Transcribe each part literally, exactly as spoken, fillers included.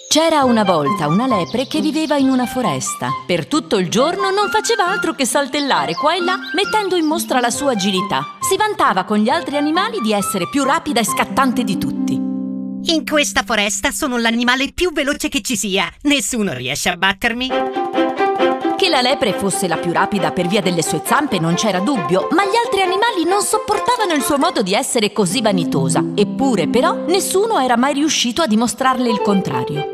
C'era una volta una lepre che viveva in una foresta. Per tutto il giorno non faceva altro che saltellare qua e là, mettendo in mostra la sua agilità. Si vantava con gli altri animali di essere più rapida e scattante di tutti. In questa foresta sono l'animale più veloce che ci sia. Nessuno riesce a battermi. Che la lepre fosse la più rapida per via delle sue zampe non c'era dubbio, ma gli altri animali non sopportavano il suo modo di essere così vanitosa. Eppure, però, nessuno era mai riuscito a dimostrarle il contrario.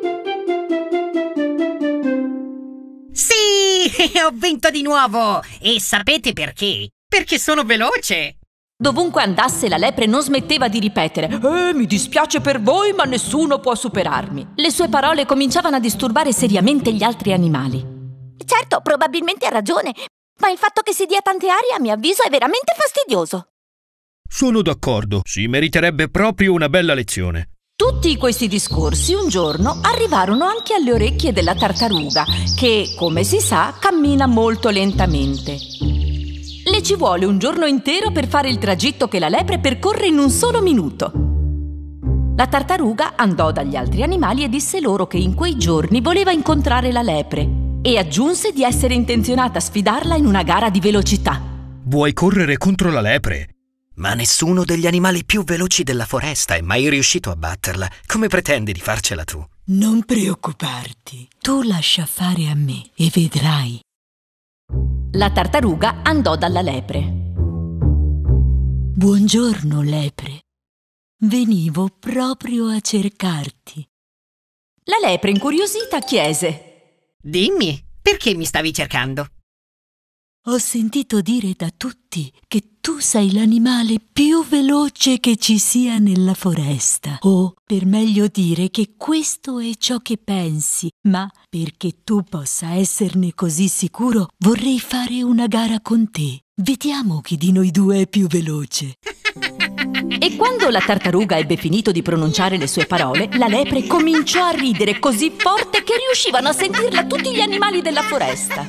Sì, ho vinto di nuovo! E sapete perché? Perché sono veloce! Dovunque andasse, la lepre non smetteva di ripetere: «Eh, mi dispiace per voi, ma nessuno può superarmi». Le sue parole cominciavano a disturbare seriamente gli altri animali. Certo, probabilmente ha ragione, ma il fatto che si dia tante arie, a mio avviso, è veramente fastidioso. Sono d'accordo, si meriterebbe proprio una bella lezione. Tutti questi discorsi un giorno arrivarono anche alle orecchie della tartaruga, che, come si sa, cammina molto lentamente. Le ci vuole un giorno intero per fare il tragitto che la lepre percorre in un solo minuto. La tartaruga andò dagli altri animali e disse loro che in quei giorni voleva incontrare la lepre e aggiunse di essere intenzionata a sfidarla in una gara di velocità. Vuoi correre contro la lepre? Ma nessuno degli animali più veloci della foresta è mai riuscito a batterla. Come pretendi di farcela tu? Non preoccuparti, tu lascia fare a me e vedrai. La tartaruga andò dalla lepre. Buongiorno, lepre. Venivo proprio a cercarti. La lepre, incuriosita, chiese: Dimmi, perché mi stavi cercando? Ho sentito dire da tutti che tu sei l'animale più veloce che ci sia nella foresta. O, per meglio dire, che questo è ciò che pensi. Ma perché tu possa esserne così sicuro, vorrei fare una gara con te. Vediamo chi di noi due è più veloce. E quando la tartaruga ebbe finito di pronunciare le sue parole, la lepre cominciò a ridere così forte che riuscivano a sentirla tutti gli animali della foresta.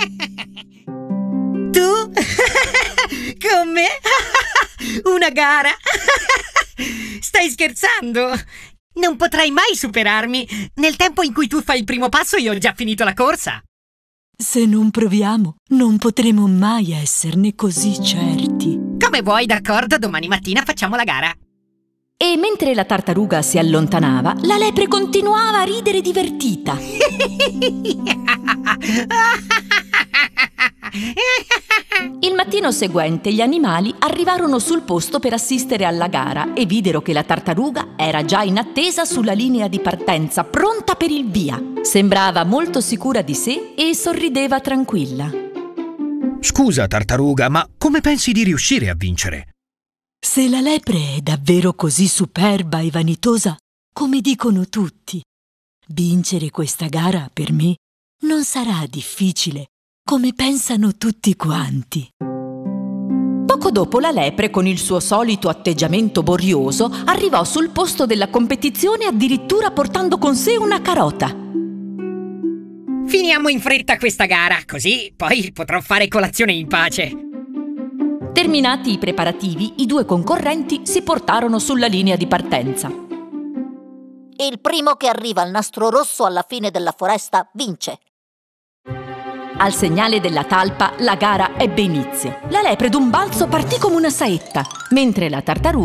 Tu? Con me? Una gara? Stai scherzando? Non potrai mai superarmi. Nel tempo in cui tu fai il primo passo io ho già finito la corsa. Se non proviamo, non potremo mai esserne così certi. Come vuoi, d'accordo, domani mattina facciamo la gara. E mentre la tartaruga si allontanava, la lepre continuava a ridere divertita. Il mattino seguente gli animali arrivarono sul posto per assistere alla gara e videro che la tartaruga era già in attesa sulla linea di partenza, pronta per il via. Sembrava molto sicura di sé e sorrideva tranquilla. Scusa, tartaruga, ma come pensi di riuscire a vincere? Se la lepre è davvero così superba e vanitosa, come dicono tutti, vincere questa gara per me non sarà difficile, come pensano tutti quanti. Poco dopo la lepre, con il suo solito atteggiamento borioso, arrivò sul posto della competizione addirittura portando con sé una carota. Finiamo in fretta questa gara, così poi potrò fare colazione in pace. Terminati i preparativi, i due concorrenti si portarono sulla linea di partenza. Il primo che arriva al nastro rosso alla fine della foresta vince. Al segnale della talpa, la gara ebbe inizio. La lepre d'un balzo partì come una saetta, mentre la tartaruga